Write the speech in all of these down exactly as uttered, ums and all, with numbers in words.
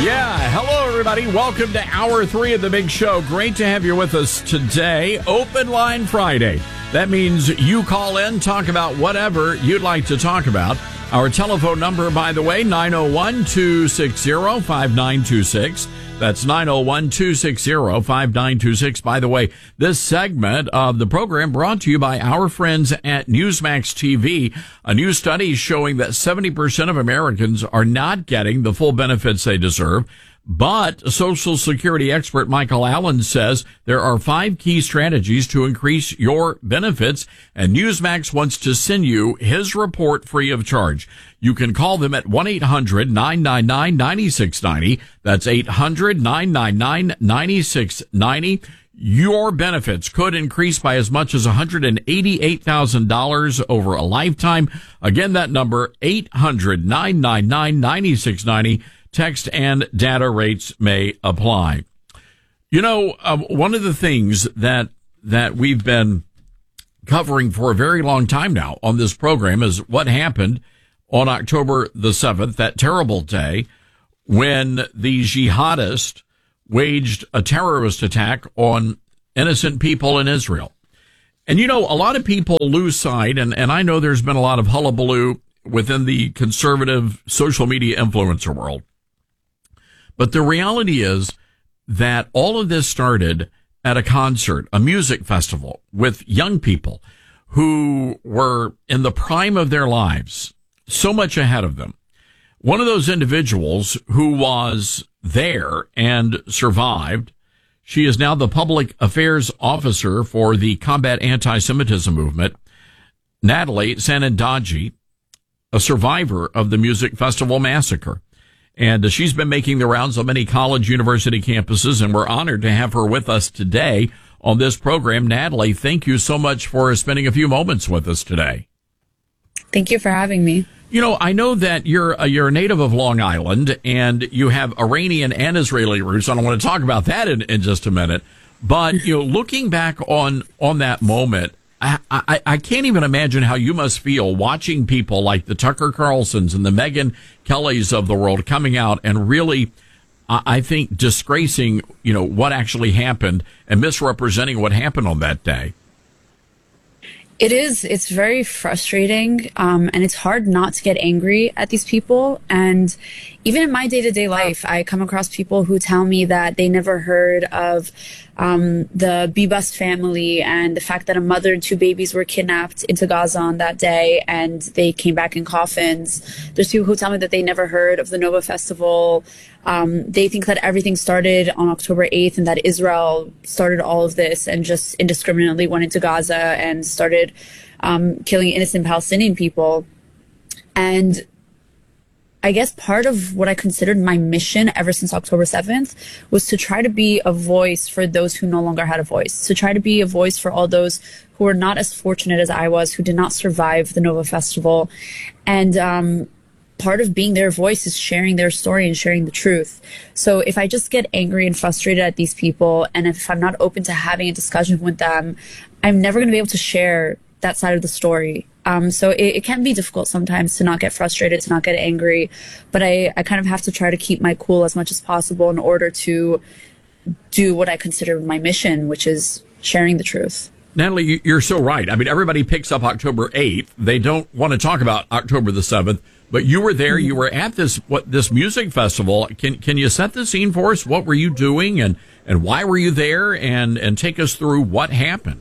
Yeah, hello everybody. Welcome to hour three of the big show. Great to have you with us today. Open Line Friday. That means you call in, talk about whatever you'd like to talk about. Our telephone number, by the way, nine oh one, two six zero, five nine two six. That's nine oh one, two six zero, five nine two six. By the way, this segment of the program brought to you by our friends at Newsmax T V. A new study showing that seventy percent of Americans are not getting the full benefits they deserve. But Social Security expert Michael Allen says there are five key strategies to increase your benefits, and Newsmax wants to send you his report free of charge. You can call them at one eight hundred, nine nine nine, nine six nine zero. That's eight hundred, nine nine nine, nine six nine zero. Your benefits could increase by as much as one hundred eighty-eight thousand dollars over a lifetime. Again, that number, eight hundred, nine nine nine, nine six nine zero. Text and data rates may apply. You know, um, one of the things that that we've been covering for a very long time now on this program is what happened on October the seventh, that terrible day when the jihadists waged a terrorist attack on innocent people in Israel. And, you know, a lot of people lose sight, and, and I know there's been a lot of hullabaloo within the conservative social media influencer world. But the reality is that all of this started at a concert, a music festival with young people who were in the prime of their lives, so much ahead of them. One of those individuals who was there and survived, she is now the public affairs officer for the Combat Anti-Semitism Movement, Natalie Sanandaji, a survivor of the music festival massacre. And uh, she's been making the rounds on many college university campuses, and we're honored to have her with us today on this program. Natalie, thank you so much for spending a few moments with us today. Thank you for having me. You know, I know that you're a, you're a native of Long Island, and you have Iranian and Israeli roots. I don't want to talk about that in, in just a minute. But, you know, looking back on, on that moment, I, I, I can't even imagine how you must feel watching people like the Tucker Carlsons and the Megyn Kellys of the world coming out and really, I think, disgracing, you know, what actually happened and misrepresenting what happened on that day. It is. It's very frustrating, um, and it's hard not to get angry at these people. And even in my day-to-day life, I come across people who tell me that they never heard of um, the Bibas family and the fact that a mother and two babies were kidnapped into Gaza on that day, and they came back in coffins. There's people who tell me that they never heard of the Nova Festival. Um, they think that everything started on October eighth and that Israel started all of this and just indiscriminately went into Gaza and started um, killing innocent Palestinian people. And I guess part of what I considered my mission ever since October seventh was to try to be a voice for those who no longer had a voice, to try to be a voice for all those who were not as fortunate as I was, who did not survive the Nova Festival. And um, part of being their voice is sharing their story and sharing the truth. So if I just get angry and frustrated at these people, and if I'm not open to having a discussion with them, I'm never going to be able to share that side of the story. Um, so it, it can be difficult sometimes to not get frustrated, to not get angry, but I, I kind of have to try to keep my cool as much as possible in order to do what I consider my mission, which is sharing the truth. Natalie, you're so right. I mean, everybody picks up October eighth. They don't want to talk about October the seventh, but you were there. You were at this what this music festival. Can can you set the scene for us? What were you doing, and, and why were you there? And, and take us through what happened.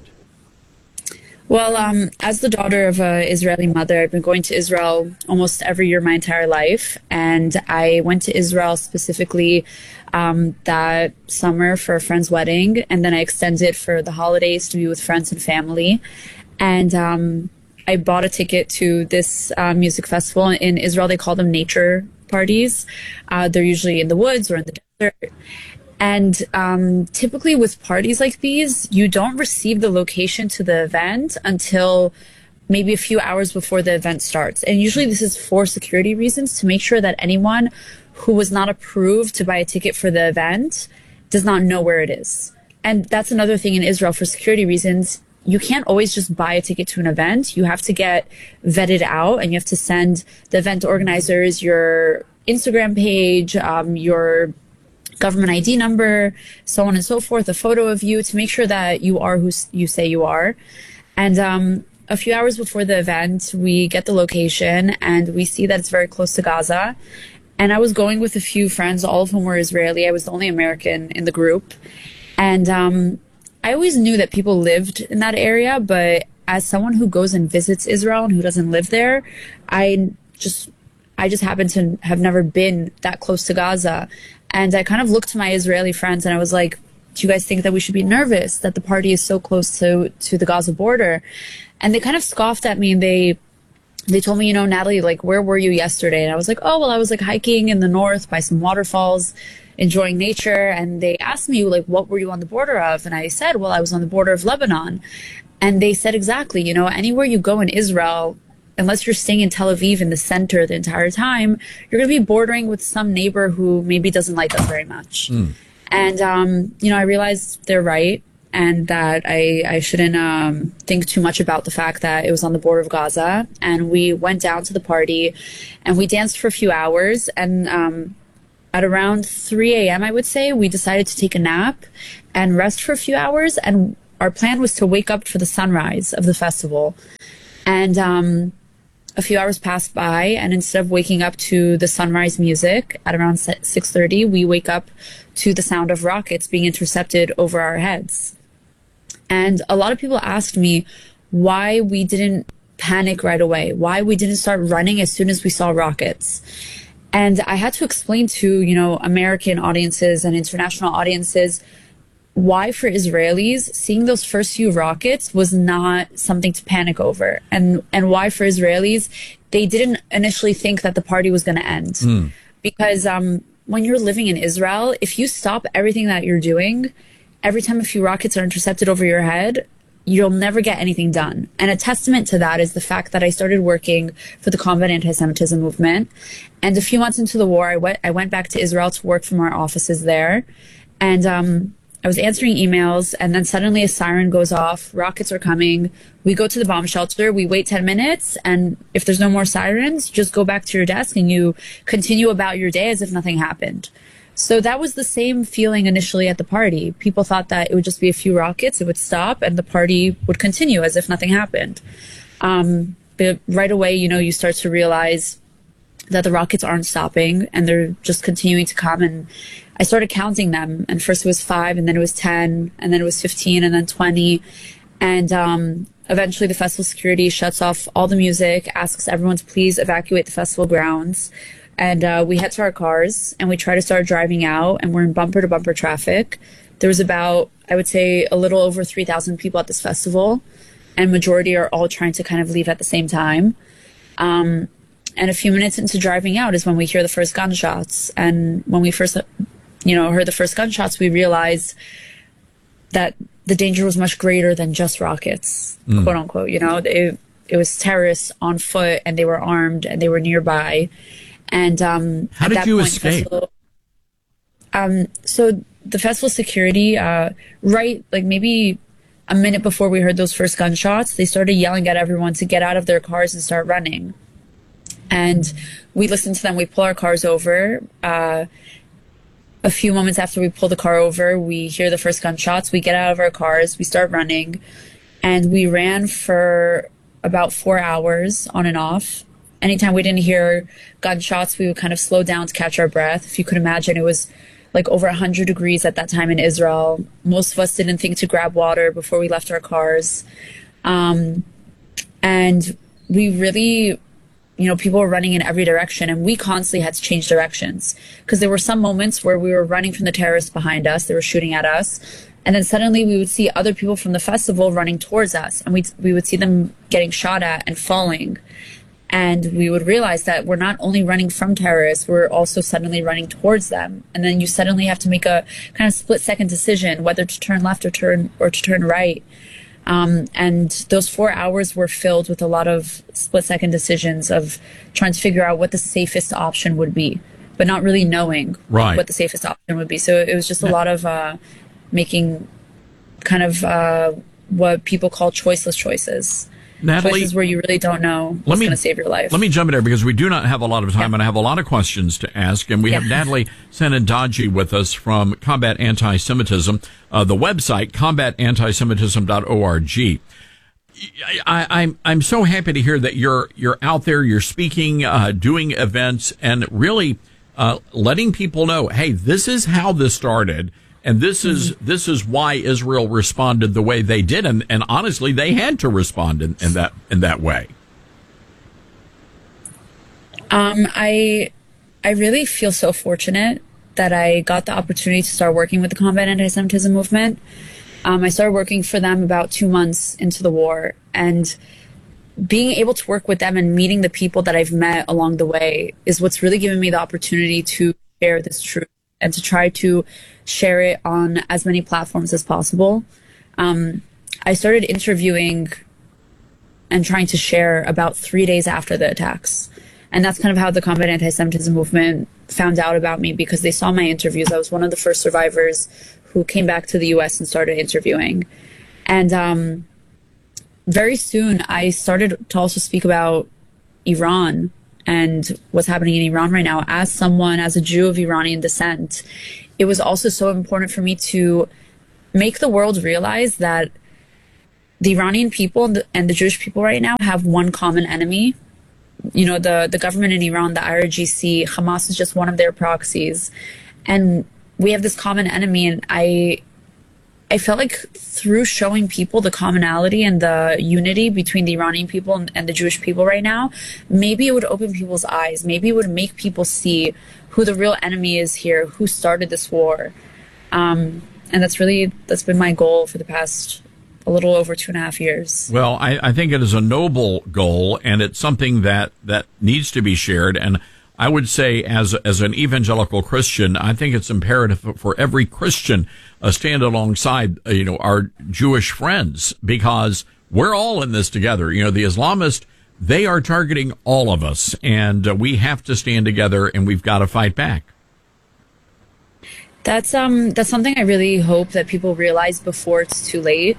Well, um, as the daughter of an Israeli mother, I've been going to Israel almost every year my entire life. And I went to Israel specifically um, that summer for a friend's wedding. And then I extended for the holidays to be with friends and family. And um, I bought a ticket to this uh, music festival. In Israel, they call them nature parties. Uh, they're usually in the woods or in the desert. And um, typically with parties like these, you don't receive the location to the event until maybe a few hours before the event starts. And usually this is for security reasons, to make sure that anyone who was not approved to buy a ticket for the event does not know where it is. And that's another thing in Israel for security reasons. You can't always just buy a ticket to an event. You have to get vetted out, and you have to send the event organizers your Instagram page, um, your government I D number, so on and so forth, a photo of you to make sure that you are who you say you are. And um, a few hours before the event, we get the location and we see that it's very close to Gaza. And I was going with a few friends, all of whom were Israeli. I was the only American in the group. And um, I always knew that people lived in that area, but as someone who goes and visits Israel and who doesn't live there, I just I just happen to have never been that close to Gaza. And I kind of looked to my Israeli friends and I was like, do you guys think that we should be nervous that the party is so close to, to the Gaza border? And they kind of scoffed at me and they they told me, you know, Natalie, like, where were you yesterday? And I was like, oh, well, I was like hiking in the north by some waterfalls, enjoying nature. And they asked me, like, what were you on the border of? And I said, well, I was on the border of Lebanon. And they said, exactly, you know, anywhere you go in Israel, unless you're staying in Tel Aviv in the center the entire time, you're going to be bordering with some neighbor who maybe doesn't like us very much. Mm. And, um, you know, I realized they're right and that I, I shouldn't um, think too much about the fact that it was on the border of Gaza. And we went down to the party and we danced for a few hours. And um, at around three a.m., I would say, we decided to take a nap and rest for a few hours. And our plan was to wake up for the sunrise of the festival. And um, a few hours passed by, and instead of waking up to the sunrise music at around six thirty, we wake up to the sound of rockets being intercepted over our heads. And a lot of people asked me why we didn't panic right away, why we didn't start running as soon as we saw rockets. And I had to explain to, you know, American audiences and international audiences why for Israelis, seeing those first few rockets was not something to panic over. And, and why for Israelis, they didn't initially think that the party was going to end. Mm. Because um, when you're living in Israel, if you stop everything that you're doing, every time a few rockets are intercepted over your head, you'll never get anything done. And a testament to that is the fact that I started working for the Combat Anti-Semitism movement. And a few months into the war, I went, I went back to Israel to work from our offices there. And um, I was answering emails, and then suddenly a siren goes off. Rockets are coming. We go to the bomb shelter. We wait ten minutes. And if there's no more sirens, just go back to your desk and you continue about your day as if nothing happened. So that was the same feeling initially at the party. People thought that it would just be a few rockets, it would stop, and the party would continue as if nothing happened. Um, but right away, you know, you start to realize that the rockets aren't stopping and they're just continuing to come. And I started counting them. And first it was five, and then it was ten, and then it was fifteen, and then twenty. And um, eventually the festival security shuts off all the music, asks everyone to please evacuate the festival grounds. And uh, we head to our cars and we try to start driving out, and we're in bumper to bumper traffic. There was about, I would say, a little over three thousand people at this festival, and majority are all trying to kind of leave at the same time. Um, and a few minutes into driving out is when we hear the first gunshots. And when we first, you know, heard the first gunshots, we realized that the danger was much greater than just rockets, mm. quote unquote. You know, it, it was terrorists on foot, and they were armed, and they were nearby. And um, how did you escape? Festival, um, so the festival security, uh, right, like maybe a minute before we heard those first gunshots, they started yelling at everyone to get out of their cars and start running. And we listened to them. We pull our cars over. Uh, a few moments after we pull the car over, we hear the first gunshots. We get out of our cars. We start running. And we ran for about four hours on and off. Anytime we didn't hear gunshots, we would kind of slow down to catch our breath. If you could imagine, it was like over one hundred degrees at that time in Israel. Most of us didn't think to grab water before we left our cars. Um, and we really, you know, people were running in every direction, and we constantly had to change directions because there were some moments where we were running from the terrorists behind us. They were shooting at us. And then suddenly we would see other people from the festival running towards us, and we we would see them getting shot at and falling. And we would realize that we're not only running from terrorists, we're also suddenly running towards them. And then you suddenly have to make a kind of split second decision whether to turn left or turn or to turn right. Um, and those four hours were filled with a lot of split second decisions of trying to figure out what the safest option would be, but not really knowing right. what the safest option would be. So it was just a lot of uh, making kind of uh, what people call choiceless choices. Natalie, choices where you really don't know what's going to save your life. Let me jump in there because we do not have a lot of time, yeah. and I have a lot of questions to ask. And we yeah. have Natalie Sanandaji with us from Combat Anti-Semitism, uh, the website combat anti semitism dot org. I, I'm I'm so happy to hear that you're you're out there, you're speaking, uh, doing events, and really uh, letting people know, hey, this is how this started. And this is mm-hmm. this is why Israel responded the way they did, and, and honestly, they had to respond in, in that in that way. Um, I I really feel so fortunate that I got the opportunity to start working with the Combat Anti-Semitism movement. Um, I started working for them about two months into the war, and being able to work with them and meeting the people that I've met along the way is what's really given me the opportunity to share this truth and to try to share it on as many platforms as possible. Um, I started interviewing and trying to share about three days after the attacks. And that's kind of how the Combat Anti-Semitism movement found out about me, because they saw my interviews. I was one of the first survivors who came back to the U S and started interviewing. And um, very soon I started to also speak about Iran and what's happening in Iran right now. As someone, as a Jew of Iranian descent, it was also so important for me to make the world realize that the Iranian people and the, and the Jewish people right now have one common enemy. You know, the, the government in Iran, the I R G C, Hamas is just one of their proxies. And we have this common enemy, and I I felt like through showing people the commonality and the unity between the Iranian people and, and the Jewish people right now, maybe it would open people's eyes. Maybe it would make people see who the real enemy is here, who started this war. Um, and that's really, that's been my goal for the past a little over two and a half years. Well, I, I think it is a noble goal, and it's something that, that needs to be shared. And I would say, as as an evangelical Christian, I think it's imperative for every Christian uh, stand alongside, uh, you know, our Jewish friends, because we're all in this together. You know, the Islamists, they are targeting all of us, and uh, we have to stand together, and we've got to fight back. That's um that's something I really hope that people realize before it's too late.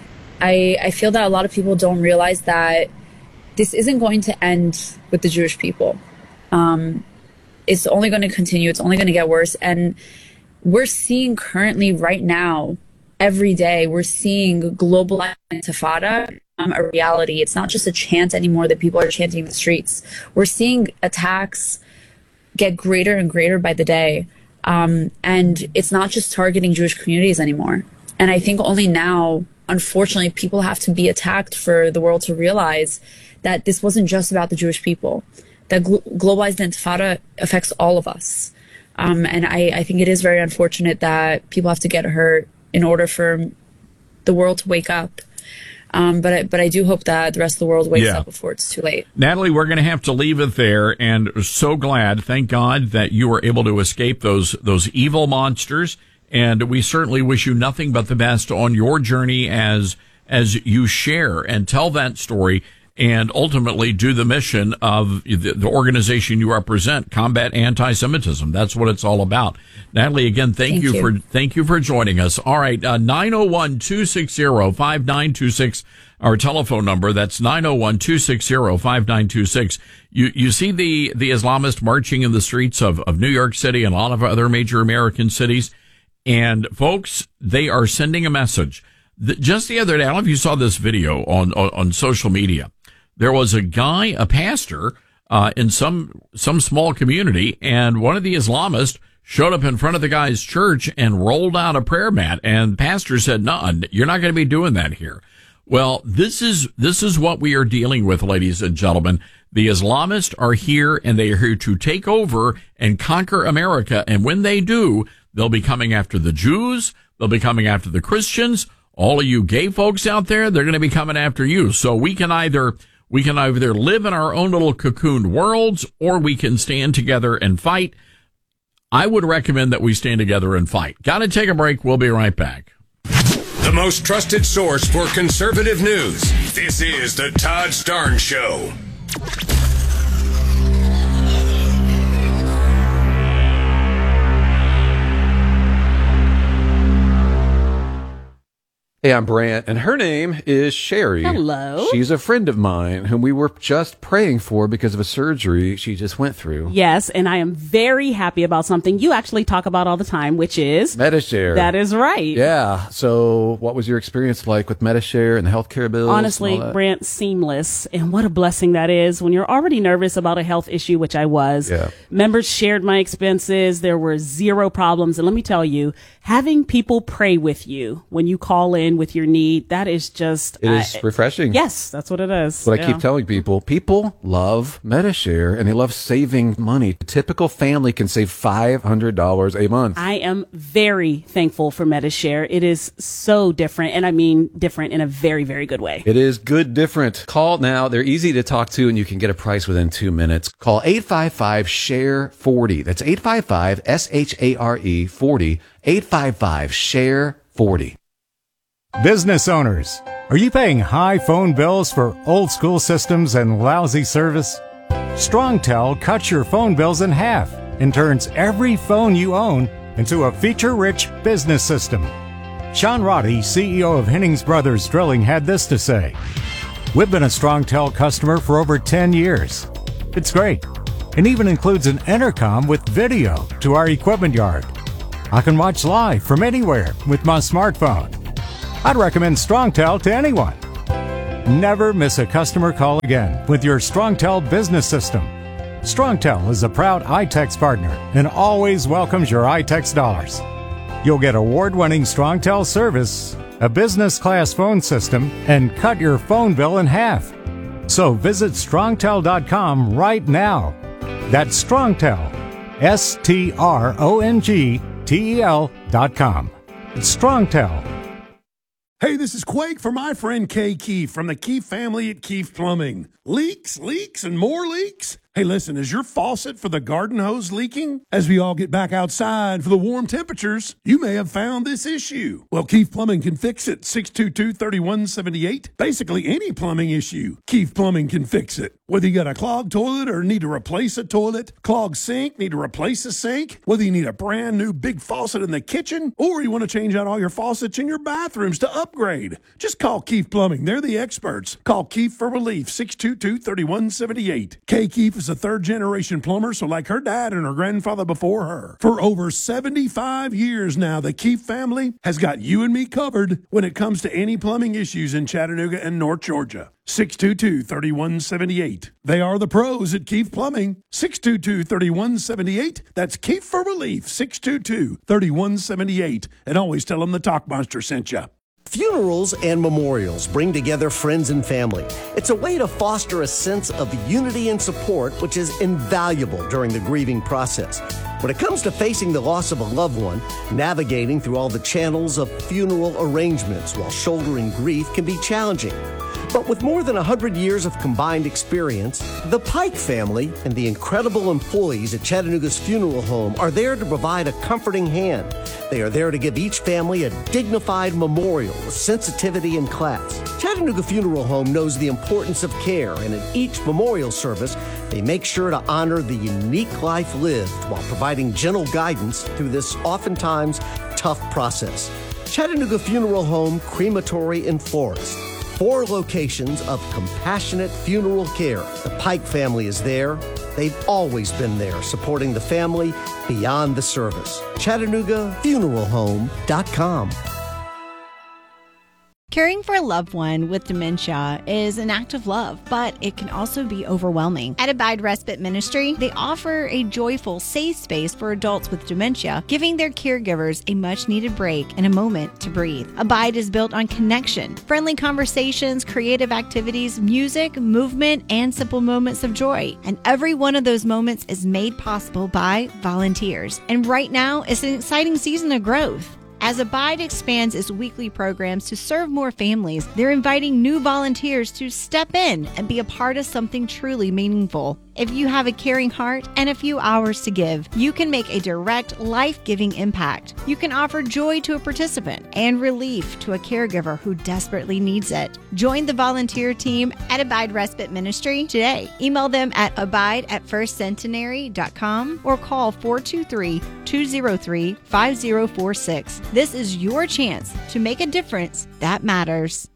I I feel that a lot of people don't realize that this isn't going to end with the Jewish people. Um, it's only going to continue. It's only going to get worse. And we're seeing currently right now, every day, we're seeing global intifada become a reality. It's not just a chant anymore that people are chanting in the streets. We're seeing attacks get greater and greater by the day. Um, and it's not just targeting Jewish communities anymore. And I think only now, unfortunately, people have to be attacked for the world to realize that this wasn't just about the Jewish people. That gl- globalized intifada affects all of us. Um, and I, I think it is very unfortunate that people have to get hurt in order for the world to wake up. Um, but I, but I do hope that the rest of the world wakes yeah. up before it's too late. Natalie, we're going to have to leave it there, and so glad, thank God, that you were able to escape those those evil monsters. And we certainly wish you nothing but the best on your journey as as you share and tell that story, and ultimately do the mission of the, the organization you represent, Combat Anti-Semitism. That's what it's all about. Natalie, again, thank, thank you, you for thank you for joining us. All right, uh, nine oh one, two six zero, five nine two six, our telephone number. That's nine oh one, two six zero, five nine two six. You you see the the Islamists marching in the streets of, of New York City and a lot of other major American cities. And folks, they are sending a message. The, just the other day, I don't know if you saw this video on on, on social media. There was a guy, a pastor, uh, in some, some small community, and one of the Islamists showed up in front of the guy's church and rolled out a prayer mat, and the pastor said, no, you're not going to be doing that here. Well, this is, this is what we are dealing with, ladies and gentlemen. The Islamists are here, and they are here to take over and conquer America, and when they do, they'll be coming after the Jews, they'll be coming after the Christians, all of you gay folks out there, they're going to be coming after you. So we can either We can either live in our own little cocooned worlds, or we can stand together and fight. I would recommend that we stand together and fight. Got to take a break. We'll be right back. The most trusted source for conservative news. This is the Todd Starnes Show. Hey, I'm Brant, and her name is Sherry. Hello. She's a friend of mine whom we were just praying for because of a surgery she just went through. Yes, and I am very happy about something you actually talk about all the time, which is Medi-Share. That is right. Yeah. So what was your experience like with Medi-Share and the healthcare bills? Honestly, Brant, seamless. And what a blessing that is when you're already nervous about a health issue, which I was. Yeah. Members shared my expenses. There were zero problems. And let me tell you, having people pray with you when you call in with your need, that is just... It is uh, refreshing. Yes, that's what it is. What yeah. I keep telling people, people love Medi-Share and they love saving money. A typical family can save five hundred dollars a month. I am very thankful for Medi-Share. It is so different, and I mean different in a very, very good way. It is good different. Call now. They're easy to talk to, and you can get a price within two minutes. Call eight five five, S H A R E, forty. That's eight five five, S H A R E, forty. eight five five, S H A R E, forty. Business owners, are you paying high phone bills for old school systems and lousy service? StrongTel cuts your phone bills in half and turns every phone you own into a feature-rich business system. Sean Roddy, C E O of Hennings Brothers Drilling, had this to say. We've been a StrongTel customer for over ten years. It's great. It even includes an intercom with video to our equipment yard. I can watch live from anywhere with my smartphone. I'd recommend StrongTel to anyone. Never miss a customer call again with your StrongTel business system. StrongTel is a proud iTex partner and always welcomes your iTex dollars. You'll get award-winning StrongTel service, a business-class phone system, and cut your phone bill in half. So visit strongtel dot com right now. That's StrongTel, S T R O N G T E L dot com. It's StrongTel. Hey, this is Quake for my friend Kay Keefe from the Keefe family at Keefe Plumbing. Leaks, leaks, and more leaks? Hey, listen, is your faucet for the garden hose leaking? As we all get back outside for the warm temperatures, you may have found this issue. Well, Keefe Plumbing can fix it. six two two, three one seven eight. Basically, any plumbing issue, Keefe Plumbing can fix it. Whether you got a clogged toilet or need to replace a toilet, clogged sink, need to replace a sink, whether you need a brand new big faucet in the kitchen, or you want to change out all your faucets in your bathrooms to upgrade, just call Keefe Plumbing. They're the experts. Call Keefe for relief, six two two, three one seven eight. Kay Keefe is a third-generation plumber, so like her dad and her grandfather before her. For over seventy-five years now, the Keefe family has got you and me covered when it comes to any plumbing issues in Chattanooga and North Georgia. six two two, three one seven eight. They are the pros at Keefe Plumbing. six two two, three one seven eight. That's Keefe for relief, six two two, three one seven eight. And always tell them the Talk Monster sent you. Funerals and memorials bring together friends and family. It's a way to foster a sense of unity and support, which is invaluable during the grieving process. When it comes to facing the loss of a loved one, navigating through all the channels of funeral arrangements while shouldering grief can be challenging. But with more than one hundred years of combined experience, the Pike family and the incredible employees at Chattanooga's funeral home are there to provide a comforting hand. They are there to give each family a dignified memorial with sensitivity and class. Chattanooga Funeral Home knows the importance of care, and at each memorial service, they make sure to honor the unique life lived while providing gentle guidance through this oftentimes tough process. Chattanooga Funeral Home, Crematory, and Florist. Four locations of compassionate funeral care. The Pike family is there. They've always been there, supporting the family beyond the service. Chattanooga Funeral Home dot com. Caring for a loved one with dementia is an act of love, but it can also be overwhelming. At Abide Respite Ministry, they offer a joyful, safe space for adults with dementia, giving their caregivers a much-needed break and a moment to breathe. Abide is built on connection, friendly conversations, creative activities, music, movement, and simple moments of joy. And every one of those moments is made possible by volunteers. And right now is an exciting season of growth. As Abide expands its weekly programs to serve more families, they're inviting new volunteers to step in and be a part of something truly meaningful. If you have a caring heart and a few hours to give, you can make a direct, life-giving impact. You can offer joy to a participant and relief to a caregiver who desperately needs it. Join the volunteer team at Abide Respite Ministry today. Email them at abide at first centenary dot com or call four two three, two zero three, five zero four six. This is your chance to make a difference that matters.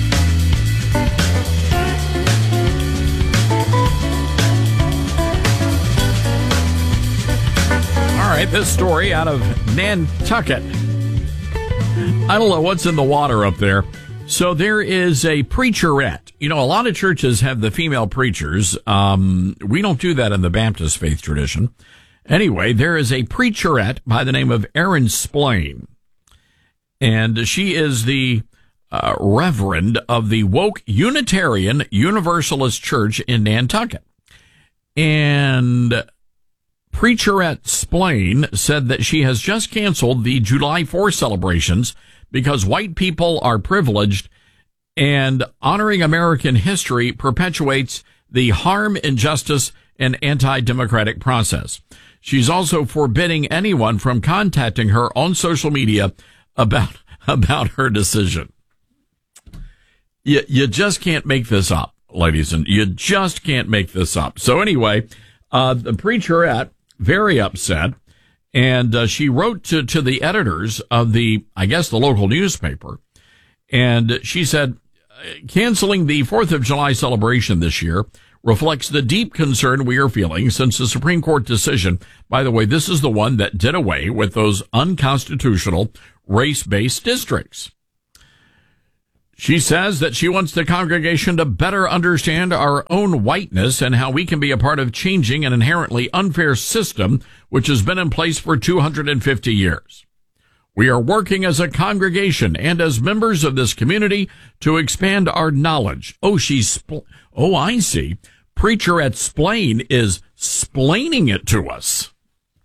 All right, this story out of Nantucket. I don't know what's in the water up there. So there is a preacherette. You know, a lot of churches have the female preachers. Um, we don't do that in the Baptist faith tradition. Anyway, there is a preacherette by the name of Erin Splain. And she is the uh, reverend of the Woke Unitarian Universalist Church in Nantucket. And Preacherette Splain said that she has just canceled the July fourth celebrations because white people are privileged and honoring American history perpetuates the harm, injustice, and anti-democratic process. She's also forbidding anyone from contacting her on social media about about her decision. You, you just can't make this up, ladies, and you just can't make this up. So anyway, uh, the preacherette, very upset, and uh, she wrote to, to the editors of the, I guess, the local newspaper, and she said, canceling the fourth of July celebration this year reflects the deep concern we are feeling since the Supreme Court decision. By the way, this is the one that did away with those unconstitutional race-based districts. She says that she wants the congregation to better understand our own whiteness and how we can be a part of changing an inherently unfair system which has been in place for two hundred fifty years. We are working as a congregation and as members of this community to expand our knowledge. Oh, she's, spl- oh, I see. Preacherette Splain is splaining it to us.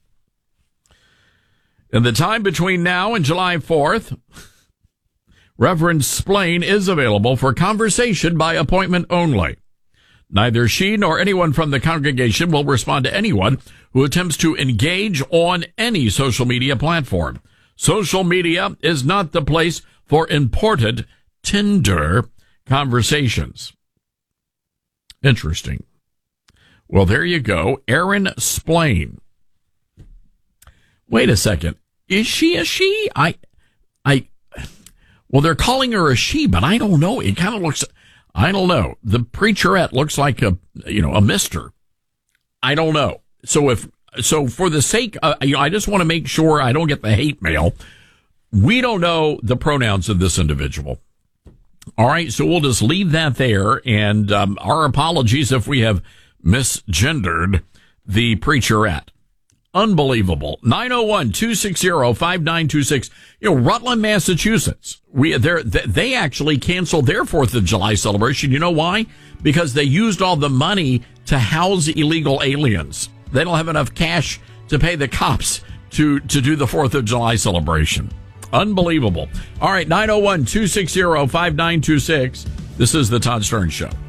In the time between now and July fourth, Reverend Splain is available for conversation by appointment only. Neither she nor anyone from the congregation will respond to anyone who attempts to engage on any social media platform. Social media is not the place for important Tinder conversations. Interesting. Well, there you go. Erin Splain. Wait a second. Is she a she? I, I, well, they're calling her a she, but I don't know. It kind of looks, I don't know. The preacherette looks like a, you know, a mister. I don't know. So if, so for the sake, uh, you know, I just want to make sure I don't get the hate mail. We don't know the pronouns of this individual. All right. So we'll just leave that there. And, um, our apologies if we have misgendered the preacherette. Unbelievable. nine oh one, two six zero, five nine two six. You know, Rutland, Massachusetts. We, they're, they actually canceled their fourth of July celebration. You know why? Because they used all the money to house illegal aliens. They don't have enough cash to pay the cops to, to do the fourth of July celebration. Unbelievable. All right. nine oh one, two six zero, five nine two six. This is the Todd Stern Show.